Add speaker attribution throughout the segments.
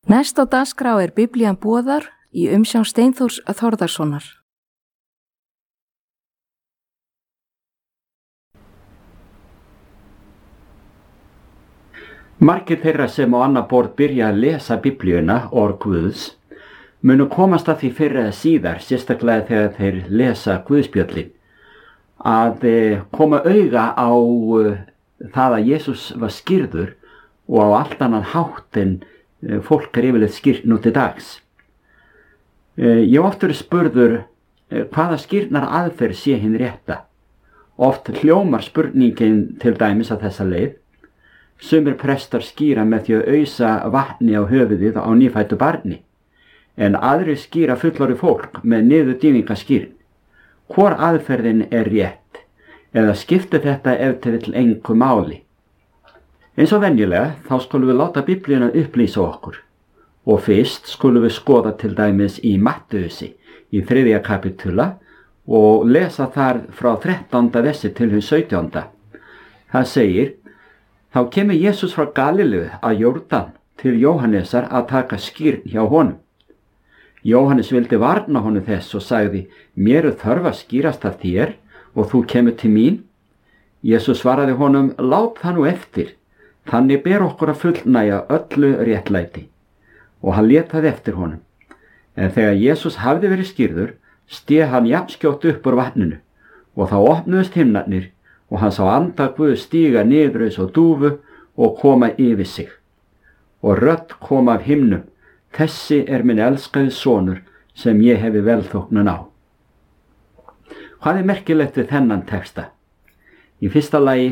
Speaker 1: Næst á dagskrá Biblían boðar í umsjón Steinþórs Þórðarsonar.
Speaker 2: Margir þeirra sem á annað borð byrja að lesa Biblíuna, orð Guðs, munu komast að því fyrr eða síðar, sérstaklega þegar þeir lesa Guðspjöllin, að koma auga á það að Jesús var skírður og á allt annan hátt en fólk yfirleitt skýrt nú til dags. Ég hef oft verið spurður hvaða skýrnar aðferð sé hinn rétta. Oft hljómar spurningin til dæmis að þessa leið. Sumir prestar skýra með því að ausa vatni á höfuðið á nýfæddu barni, en aðrir skýra fullorðið fólk með niðurdýfingaskýrn. Hvor aðferðin er rétt, eða skiptir þetta ef til vill engu máli? Eins og venjulega þá skulum við láta Biblíuna upplýsa okkur og fyrst skulum við skoða til dæmis í Mattheusi í 3. kapítula og lesa þar frá 13. versi til 17. Það segir: Þá kemur Jesús frá Galileu að Jórdan til Jóhannesar að taka skírn hjá honum. Jóhannes vildi varna honum þess og sagði: Mér þörf að skírast af þér og þú kemur til mín. Jesús svaraði honum: Lát það nú eftir. Þannig ber okkur að fullnægja öllu réttlæti. Og hann lét það eftir honum. En þegar Jesús hafði verið skírður, steig hann jafnskjótt upp úr vatninu, og þá opnuðust himnarnir, og hann sá anda Guðs stíga niður eins og dúfu og koma yfir sig. Og rödd kom af himnum: Þessi er minn elskaði sonur, sem ég hefi velþóknun á. Hvað er merkilegt við þennan texta? Í fyrsta lagi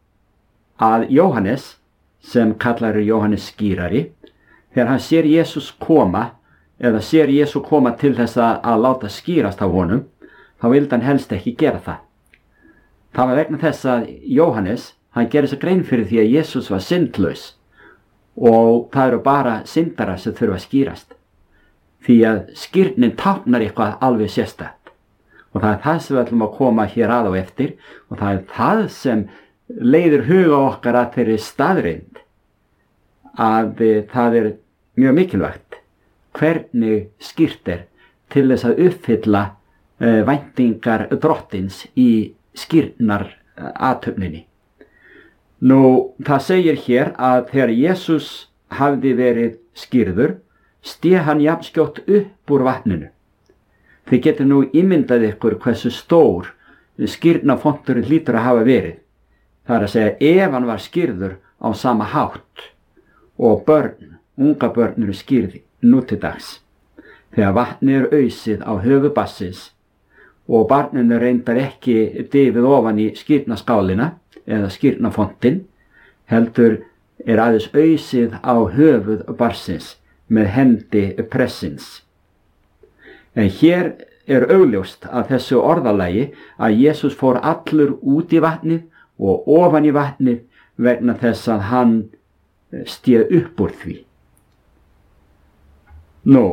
Speaker 2: að Jóhannes, sem kallar Jóhannes skírari, þegar hann sér Jesús koma, eða sér Jesú koma til þess að láta skírast af honum, þá vildi hann helst ekki gera það. Það var vegna þess að Jóhannes, hann gerði sér grein fyrir því að Jesús var syndlaus og það eru bara syndarar sem þurfa að skírast. Því að skírnin táknar eitthvað alveg sérstakt. Og það er það sem við ætlum að koma hér að á eftir, og það er það sem leiðir huga okkar að þeirri staðreynd að það er mjög mikilvægt hvernig skýrt er til þess að uppfylla væntingar drottins í skírnar athöfninni. Nú, það segir hér að þegar Jesús hafði verið skírður, steig hann jafnskjótt upp úr vatninu. Þið getur nú ímyndað ykkur hversu stór skírnafonturinn hlýtur að hafa verið. Það er að segja, ef hann var skírður á sama hátt og unga börn eru skírði nú til dags. Þegar vatnið er ausið á höfuð barnsins og barninu reyndar ekki difið ofan í skírnaskálina eða skírnafontin, heldur er aðeins ausið á höfuð barnsins með hendi pressins. En hér er augljóst að þessu orðalagi að Jesús fór allur út í vatnið og ofan í vatnið vegna þess að hann steig upp úr því. Nú,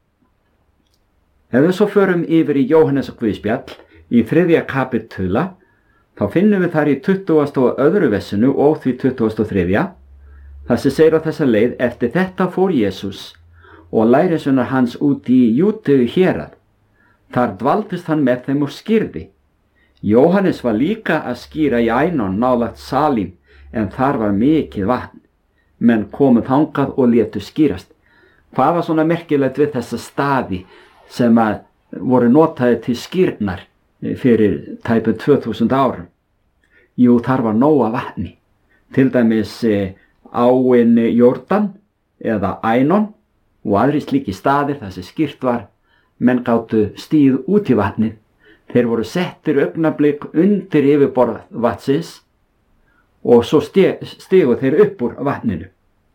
Speaker 2: ef við svo förum yfir í Jóhannes og Guðspjall í 3. kapítula, þá finnum við þar í 22. versinu og því 23. Það sem segir á þessa leið: Eftir þetta fór Jesús og lærisveinar hans út í Júdeu hérað. Þar dvaldist hann með þeim og skírði. Jóhannes var líka að skíra í Ænon nálægt Salím, en þar var mikið vatn. Menn komu þangað og létu skírast. Hvað var svona merkilegt við þessa staði sem að voru notaði til skírnar fyrir tæpum 2000 árum? Jú, þar var nóg af vatni. Til dæmis áin Jórdan eða Ænon og aðri slíki staðir þar sem skírt var. Menn gátu stíð út í vatnið. Þeir voru settir augnablik undir yfirborð vatnsins og svo stigu þeir upp úr vatninu.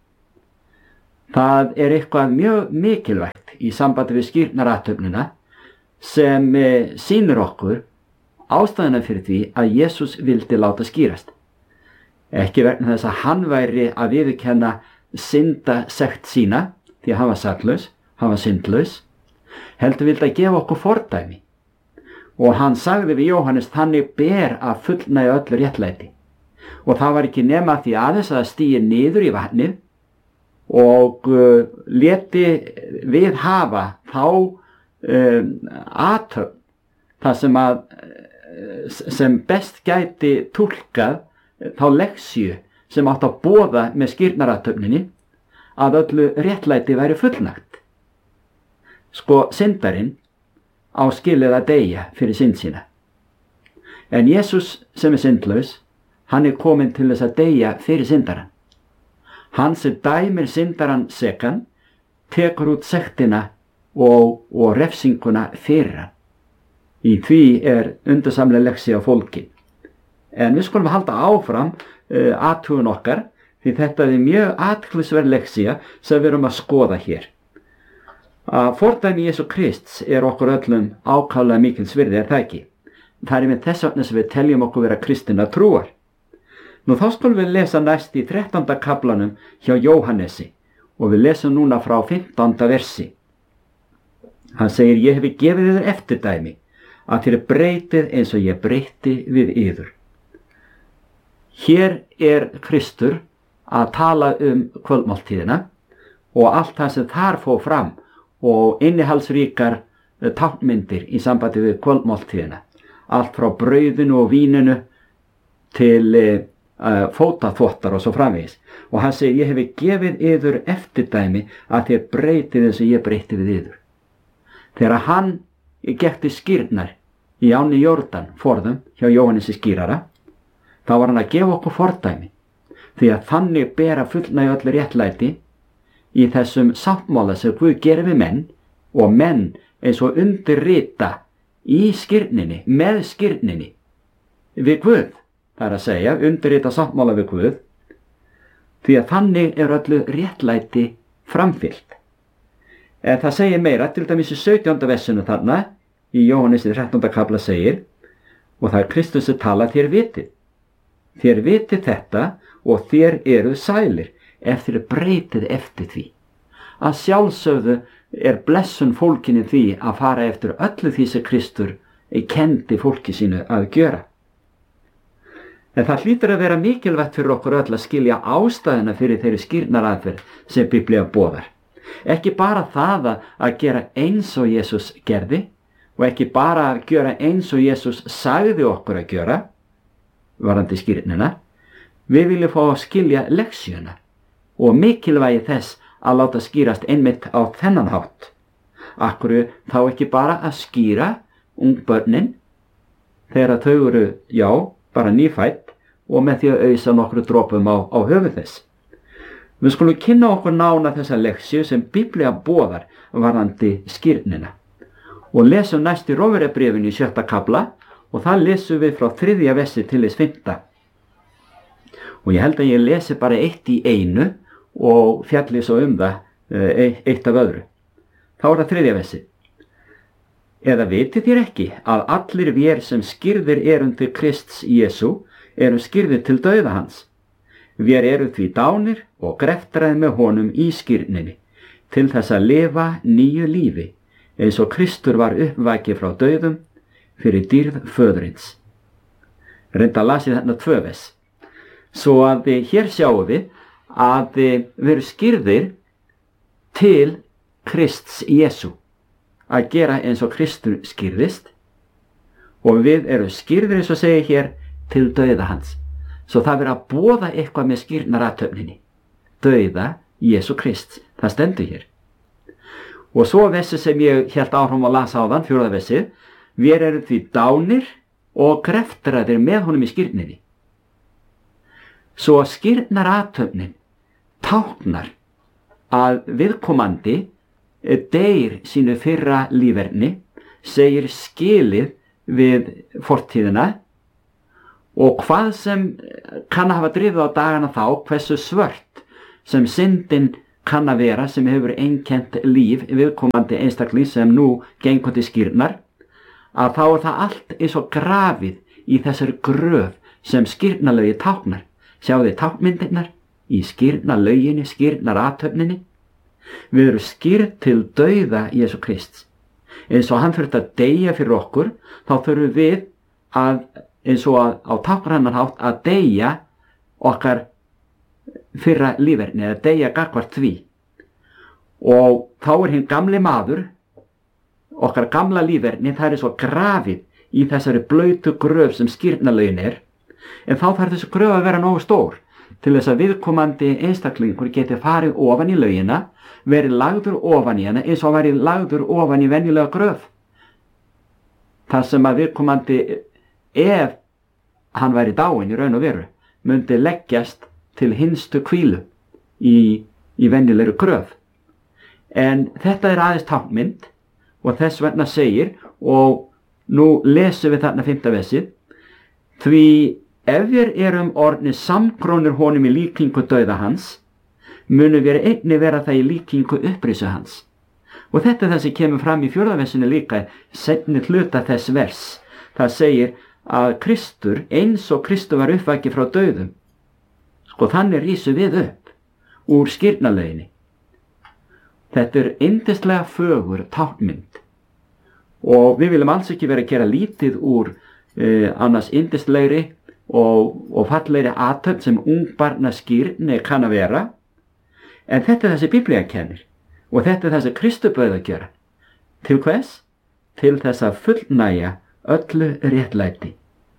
Speaker 2: Það er eitthvað mjög mikilvægt í sambandi við skírnarathöfnina sem sýnir okkur ástæðuna fyrir því að Jesús vildi láta skírast. Ekki vegna þess að hann væri að viðurkenna syndasekt sína, því að hann var saklaus, hann var syndlaus, heldur vildi að gefa okkur fordæmi. Og hann sagði við Jóhannes: Þannig ber að fullnægja öllu réttlæti. Og það var ekki nema því aðeins að stíga niður í vatnið og leti við hafa þá athöfn það sem best gæti túlkað þá leksíu sem átt að boða með skírnarathöfninni að öllu réttlæti væri fullnægt. Sko, syndarinn á skilið að deyja fyrir synd sína. En Jesús sem syndlaus, hann kominn til þess að deyja fyrir syndarann. Hann sem dæmir syndarann sekan, tekur út sektina og refsinguna fyrir hann. Í því undursamleg leksía fólkin. En við skulum halda áfram athugun okkar, því þetta mjög athyglisverð leksía sem við erum að skoða hér. Að fordæmi Jesú Krists okkur öllum ákaflega mikils virði, það ekki? Það með þess vegna sem við teljum okkur vera kristinna trúar. Nú þá skulum við lesa næst í 13. kaflanum hjá Jóhannesi og við lesum núna frá 15. versi. Hann segir: ég hefi gefið yður eftirdæmi að þér breytið eins og ég breyti við yður. Hér Kristur að tala kvöldmáltíðina og allt það sem þar fór fram og innihaldsríkar táknmyndir í sambandi við kvöldmáltíðina. Allt frá brauðinu og víninu til fótaþvottar og svo framvegis. Og hann segir: ég hefi gefið yður eftirdæmi að þér breytið eins og ég breyti við yður. Þegar hann gekk til skírnar í ánni Jórdan forðum hjá Jóhannesi skírara, þá var hann að gefa okkur fordæmi, því að þannig bera fullnægja öll réttlæti í þessum sáttmála sem Guð gerir við menn, og menn eins og undirrita í skírninni, með skírninni við Guð, það að segja undirrita sáttmála við Guð, því að þannig öllu réttlæti framfylgt. En það segir meira, til dæmis í 17. versinu þarna í Jóhannesi 13. kafla segir: og það Kristus sem tala: þér vitið þetta og þér eruð sælir ef þér breytið eftir því. Að sjálfsögðu blessun fólkinni því að fara eftir öllu því sem Kristur kendi fólki sínu að gjöra. En það hlýtur að vera mikilvægt fyrir okkur öll að skilja ástæðuna fyrir þeirri skírnaraðferð sem Biblía boðar. Ekki bara það að gera eins og Jesús gerði, og ekki bara að gera eins og Jesús sagði okkur að gjöra varðandi skírnina. Við viljum fá að skilja leksíuna og mikilvægi þess að láta skýrast einmitt á þennan hátt. Akkur þá ekki bara að skýra ungbörnin þegar þau eru, bara nýfædd, og með því að ausa nokkru dropum á höfuð þess. Við skulum kynna okkur nána þessa leksíu sem Biblía boðar varðandi skírnina. Og lesum næst í Rómverjabréfinu í 7. kafla, og það lesum við frá 3. versi til þess 5. Og ég held að ég lesi bara eitt í einu og fjalli svo það eitt af öðru. Þá það 3. versi. Eða vitið þér ekki að allir vér sem skírðir erum til Krists Jesú erum skírðir til dauða hans? Vér erum því dánir og greftraðir með honum í skírninni, til þess að lifa nýju lífi, eins og Kristur var uppvakið frá dauðum fyrir dýrð föðurins. Reynda las ég þarna 2 vers. Svo að hér sjáum við að við erum skírðir til Krists Jesú, að gera eins og Kristur skírðist, og við erum skírðir, eins og segir hér, til dauða hans. Svo það verður að boða eitthvað með skírnarathöfninni. Dauða Jesú Krist, það stendur hér. Og svo versi sem ég hélt áfram að lasa áðan, 4. versið: við erum því dánir og greftraðir með honum í skírninni. Svo skírnarathöfnin táknar að viðkomandi deyr sínu fyrra líferni, segir skilið við fortíðina, og hvað sem kann að hafa drifið á dagana þá, hversu svört sem syndin kann að vera sem hefur einkennt líf viðkomandi einstakling sem nú gengur til skírnar, að þá það allt eins og grafið í þessari gröf sem skírnarlögi táknar. Sjáðu tákmyndirnar í skírnarlöginni, skírnarathöfninni. Við erum skírð til dauða Jesú Krists. Eins og hann þurfti að deyja fyrir okkur, þá þurfum við að, eins og á táknrænan hátt, að deyja okkar fyrra líferni eða deyja gagnvart því. Og þá hinn gamli maður, okkar gamla líferni, það svo grafið í þessari blautu gröf sem skírnarlögin en þá þarf þessi gröf að vera nógu stór til þess að viðkomandi einstaklingur geti farið ofan í lögina, verið lagður ofan í hana eins og verið lagður ofan í venjulega gröf. Það sem að viðkomandi, ef hann væri dáinn í raun og veru, myndi leggjast til hinstu hvílu í venjulegri gröf. En þetta aðeins táknmynd og þess vegna segir, og nú lesum við þarna 5. versið, því ef við erum orðnir samgrónir honum í líkingu dauða hans, munum við einnig vera það í líkingu upprisu hans. Og þetta það sem kemur fram í 4. versinu líka, seinni hluta þess vers. Það segir að Kristur, eins og Kristur var uppvakið frá dauðum, þannig rísum við upp úr skírnarlöginni. Þetta yndislega fögur táknmynd og við viljum alls ekki vera að gera lítið úr annars yndislegri og fallegri athöfn sem ungbarna skírn kann að vera, en þetta þessi Biblía kennir og þetta þessi Kristur bauð að gera. Til hvers? Til þess að fullnægja öllu réttlæti.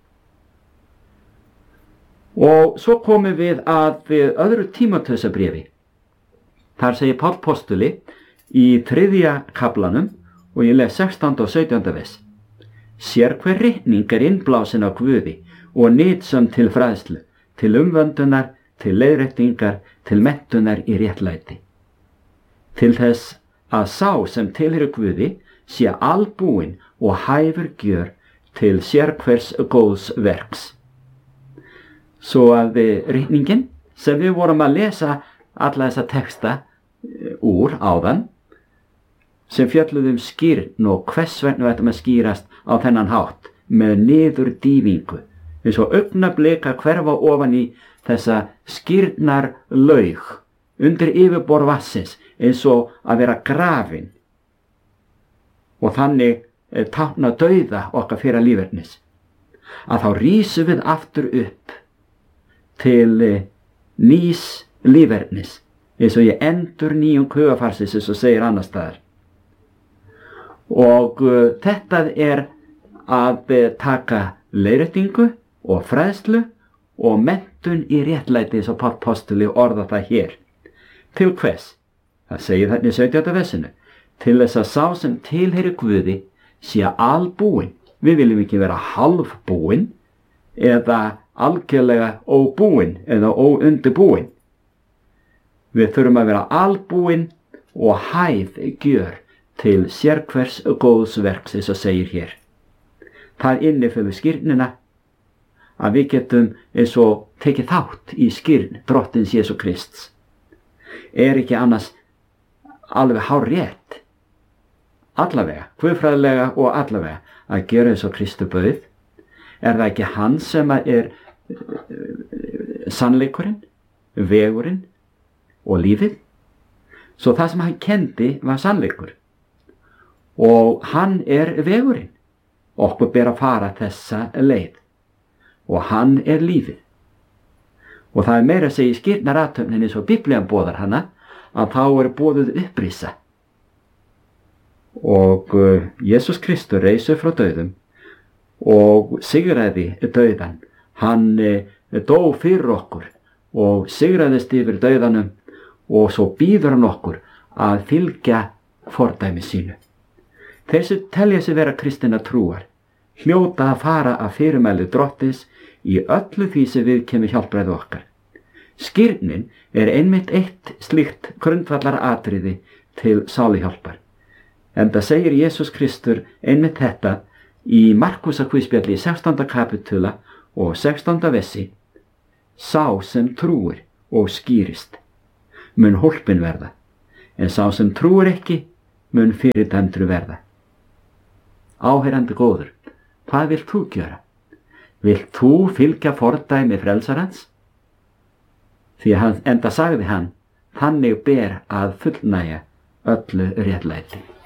Speaker 2: Og svo komum við að öðru Tímóteusarbréfi. Þar segir Páll postuli í 3. kaflanum og ég les 16. og 17. vers. Sér hver ritning innblásin á Guði og nytsöm til fræðslu, til umvöndunar, til leiðréttingar, til menntunar í réttlæti. Til þess að sá sem tilheyrir Guði sé albúinn og hæfur gjör til sérhvers góðs verks. Svo að ritningin sem við vorum að lesa alla þessa texta úr áðan, sem fjölluðum skírn og hvers vegna við ættum að skýrast á þennan hátt með niður dýfingu, eins og augnablik að hverfa ofan í þessa skírnar laug undir yfirbor vassins, eins og að vera grafin og þannig tákna dauða okkar fyrir lífernis, að þá rísum við aftur upp til nýs lífernis, eins og ég endur nýjum hugafarsins, eins og segir annar staðar. Og þetta að taka leiðréttingu og fræðslu og menntun í réttlæti, eins og Páll postuli orða það hér. Til hvers? Það segir þarna í 17. versinu. Til þess að sá sem tilheyrir Guði sé albúinn. Við viljum ekki vera halvbúinn eða algjörlega óbúinn eða óundibúinn. Við þurfum að vera albúinn og hæf gjör til sérhvers góðs verks, eins og segir hér. Það innifelur skírnina, að við getum eins og tekið þátt í skírn drottins Jesú Krists. Ekki annars alveg hárrétt, allavega, guðfræðilega og allavega, að gera eins og Kristur bauð? Það ekki hann sem sannleikurinn, vegurinn og lífið? Svo það sem hann kendi var sannleikur og hann vegurinn. Okkur ber að fara þessa leið og hann lífið. Og það meira að segja í skírnarathöfninni, eins og Biblían boðar hana, að þá boðuð upprisa. Og Jesús Kristur reis frá dauðum og sigraði dauðan. Hann dó fyrir okkur og sigraðist yfir dauðanum, og svo býður hann okkur að fylgja fordæmi sínu. Þeir sem telja sig vera kristinna trúar hljóta að fara að fyrirmæli drottins í öllu því sem við kemur hjálpræði okkar. Skírnin einmitt eitt slíkt grundvallar atriði til sáluhjálpar. Enda segir Jesús Kristur einmitt þetta í Markúsarguðspjalli 16. kapitula og 16. versi. Sá sem trúir og skýrist mun hólpin verða, en sá sem trúir ekki mun fyrirdæmdur verða. Áheyrandi góður, hvað vilt þú gjöra? Vilt þú fylgja fordæmi frelsarans? Því enda sagði hann, þannig ber að fullnægja öllu réttlæti.